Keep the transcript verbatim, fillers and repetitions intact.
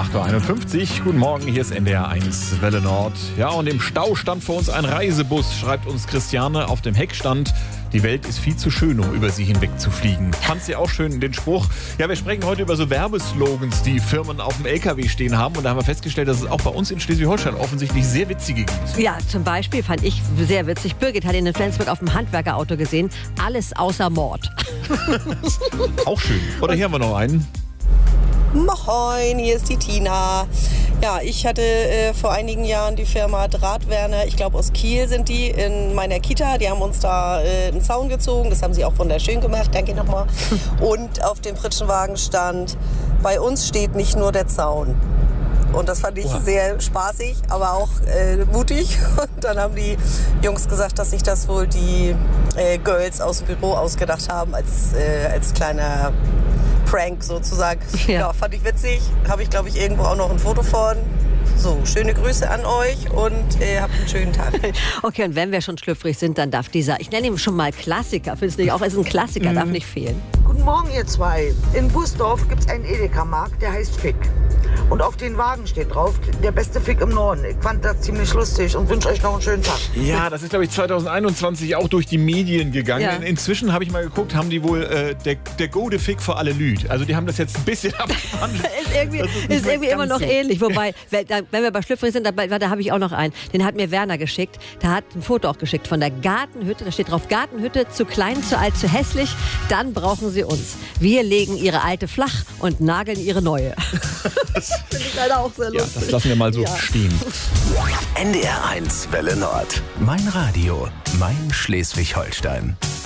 acht Uhr einundfünfzig. Guten Morgen, hier ist N D R eins Welle Nord. Ja, und im Stau stand vor uns ein Reisebus, schreibt uns Christiane. Auf dem Heck stand: Die Welt ist viel zu schön, um über sie hinweg zu fliegen. Fand sie auch schön, den Spruch. Ja, wir sprechen heute über so Werbeslogans, die Firmen auf dem L K W stehen haben. Und da haben wir festgestellt, dass es auch bei uns in Schleswig-Holstein offensichtlich sehr witzige gibt. Ja, zum Beispiel fand ich sehr witzig. Birgit hat ihn in Flensburg auf dem Handwerkerauto gesehen. Alles außer Mord. Auch schön. Oder hier haben wir noch einen. Moin, hier ist die Tina. Ja, ich hatte äh, vor einigen Jahren die Firma Drahtwerner, ich glaube aus Kiel sind die, in meiner Kita. Die haben uns da äh, einen Zaun gezogen, das haben sie auch wunderschön gemacht, danke nochmal. Und auf dem Pritschenwagen stand: Bei uns steht nicht nur der Zaun. Und das fand ich wow. sehr spaßig, aber auch äh, mutig. Und dann haben die Jungs gesagt, dass sich das wohl die äh, Girls aus dem Büro ausgedacht haben als, äh, als kleiner Prank sozusagen. Ja, ja, fand ich witzig. Habe ich, glaube ich, irgendwo auch noch ein Foto von. So, schöne Grüße an euch und äh, habt einen schönen Tag. Okay, und wenn wir schon schlüpfrig sind, dann darf dieser, ich nenne ihn schon mal Klassiker, findest du nicht auch, es ist ein Klassiker, mhm. darf nicht fehlen. Guten Morgen, ihr zwei. In Busdorf gibt es einen Edeka-Markt, der heißt Fick. Und auf den Wagen steht drauf: Der beste Fick im Norden. Ich fand das ziemlich lustig und wünsche euch noch einen schönen Tag. Ja, das ist, glaube ich, zwanzig einundzwanzig auch durch die Medien gegangen. Ja. Inzwischen habe ich mal geguckt, haben die wohl äh, der, der gute Fick für alle Lüd. Also die haben das jetzt ein bisschen abgewandelt. ist irgendwie, ist ist irgendwie immer noch so ähnlich. Wobei, wenn wir bei Schlüpfrig sind, da, da habe ich auch noch einen. Den hat mir Werner geschickt. Der hat ein Foto auch geschickt von der Gartenhütte. Da steht drauf: Gartenhütte, zu klein, zu alt, zu hässlich. Dann brauchen sie uns. Wir legen ihre alte flach und nageln ihre neue. Das finde ich leider auch sehr lustig. Ja, das lassen wir mal so ja. stehen. N D R eins Welle Nord. Mein Radio, mein Schleswig-Holstein.